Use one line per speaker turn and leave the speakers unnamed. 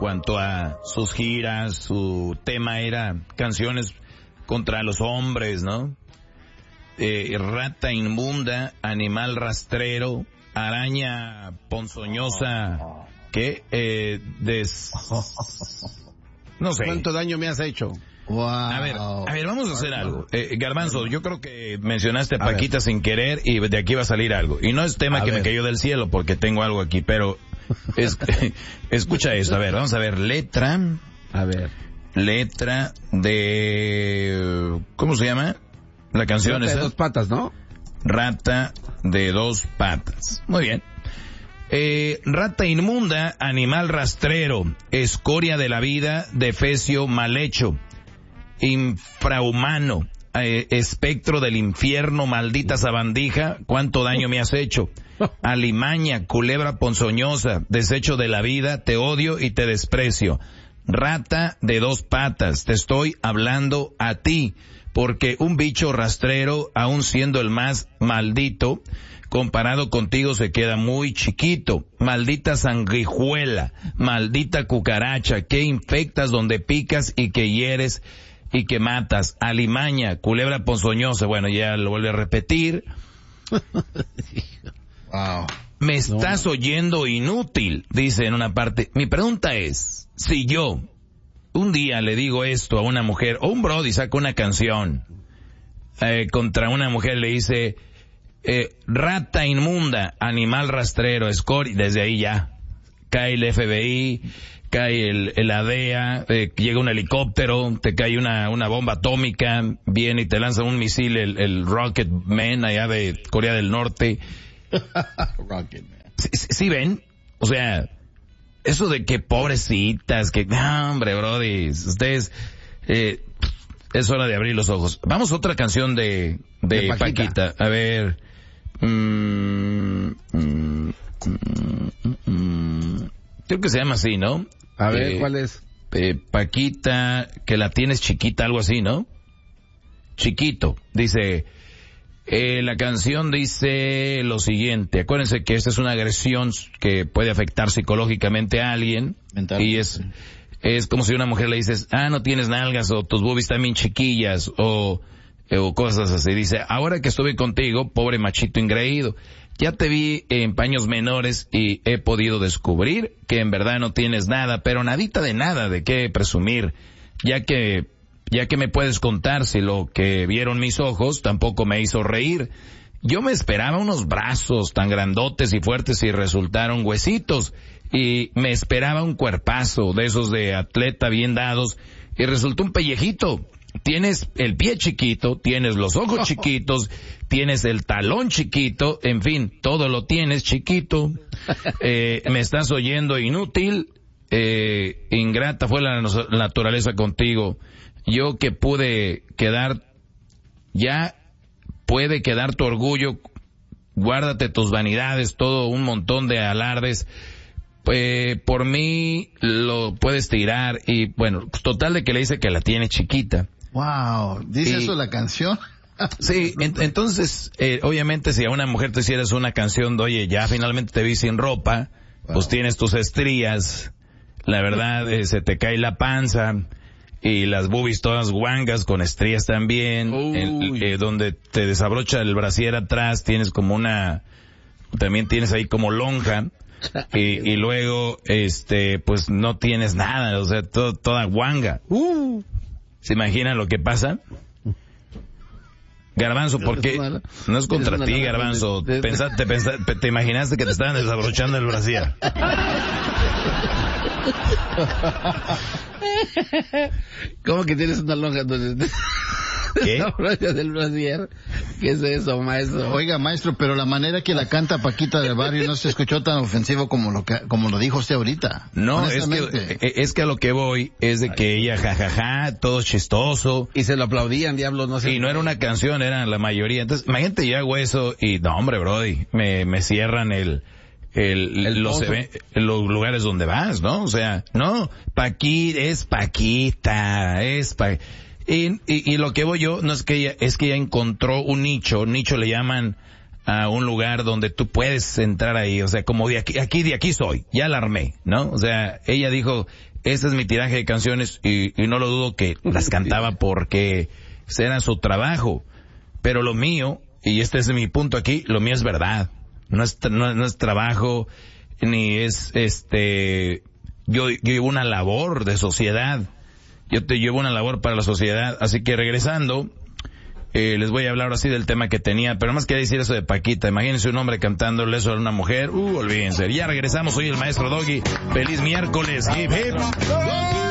cuanto a sus giras, su tema era canciones contra los hombres, ¿no? Rata inmunda, animal rastrero, araña ponzoñosa, ¿qué? No sé.
¿Cuánto daño me has hecho?
Wow.
A ver, vamos a hacer algo. Garbanzo, yo creo que mencionaste a Paquita sin querer y de aquí va a salir algo. Y no es tema que me cayó del cielo porque tengo algo aquí, pero escucha esto. A ver, vamos a ver. Letra de... ¿Cómo se llama? La canción
Rata
esa.
de dos patas, ¿no?
Rata de dos patas. Muy bien. Rata inmunda, animal rastrero, escoria de la vida, defecio mal hecho, infrahumano, espectro del infierno, maldita sabandija, cuánto daño me has hecho. Alimaña, culebra ponzoñosa, desecho de la vida, te odio y te desprecio. Rata de dos patas, te estoy hablando a ti, porque un bicho rastrero, aun siendo el más maldito, comparado contigo se queda muy chiquito. Maldita sanguijuela, maldita cucaracha, que infectas donde picas y que hieres y que matas. Alimaña, culebra ponzoñosa, bueno, ya lo vuelve a repetir.
Wow.
Me estás oyendo inútil, dice en una parte. Mi pregunta es, si yo un día le digo esto a una mujer, o un brody saca una canción contra una mujer, le dice, rata inmunda, animal rastrero, escoria, desde ahí ya cae el FBI, cae el ADEA, llega un helicóptero, te cae una bomba atómica, viene y te lanza un misil el Rocket Man allá de Corea del Norte.
Rocket Man.
¿Sí ven? O sea, eso de que pobrecitas, que no, hombre, brody, ustedes, es hora de abrir los ojos. Vamos a otra canción de Paquita. A ver, creo que se llama así, ¿no?
A ver, ¿cuál es?
Paquita, que la tienes chiquita, algo así, ¿no? Chiquito, dice, la canción dice lo siguiente, acuérdense que esta es una agresión que puede afectar psicológicamente a alguien, y es como si una mujer le dices, no tienes nalgas, o tus boobies también chiquillas, o cosas así. Dice, ahora que estuve contigo, pobre machito ingreído, ya te vi en paños menores y he podido descubrir que en verdad no tienes nada, pero nadita de nada de qué presumir, ya que me puedes contar si lo que vieron mis ojos tampoco me hizo reír. Yo me esperaba unos brazos tan grandotes y fuertes y resultaron huesitos, y me esperaba un cuerpazo de esos de atleta bien dados y resultó un pellejito. Tienes el pie chiquito, tienes los ojos chiquitos, tienes el talón chiquito, en fin, todo lo tienes chiquito. Me estás oyendo inútil, ingrata fue la naturaleza contigo. Yo que pude quedar, ya puede quedar tu orgullo, guárdate tus vanidades, todo un montón de alardes. Por mí lo puedes tirar, y bueno, total de que le dice que la tiene chiquita.
Wow, ¿dice eso la canción?
Sí, entonces, obviamente si a una mujer te hicieras una canción de, oye, ya finalmente te vi sin ropa, pues tienes tus estrías, la verdad, se te cae la panza, y las boobies todas guangas con estrías también, donde te desabrocha el brasier atrás, tienes como también tienes ahí como lonja, y luego, pues no tienes nada, o sea, toda guanga. ¿Se imaginan lo que pasa? Garbanzo, ¿por qué? No es contra ti, Garbanzo. Te imaginaste que te estaban desabrochando el brasier.
¿Cómo que tienes una lonja entonces?
¿Qué?
Del brasier. ¿Qué es eso, maestro?
Oiga, maestro, pero la manera que la canta Paquita del Barrio no se escuchó tan ofensivo como lo dijo usted ahorita.
No, es que a lo que voy es de que ella, jajaja, todo chistoso.
Y se lo aplaudían, diablos, no sé.
Y no era una canción, eran la mayoría. Entonces, imagínate, yo hago eso y, no, hombre, brody, me cierran los lugares donde vas, ¿no? O sea, no, Paquita. Y lo que voy yo, no es que ella encontró un nicho le llaman a un lugar donde tú puedes entrar ahí, o sea, como de aquí soy, ya la armé, ¿no? O sea, ella dijo, ese es mi tiraje de canciones y no lo dudo que las cantaba porque era su trabajo. Pero lo mío, y este es mi punto aquí, lo mío es verdad. No es trabajo, ni es yo llevo una labor de sociedad. Yo te llevo una labor para la sociedad. Así que regresando, les voy a hablar así del tema que tenía, pero más quería decir eso de Paquita. Imagínense un hombre cantándole eso a una mujer. Olvídense. Ya regresamos, soy el maestro Doggy. Feliz miércoles. Hip, hip.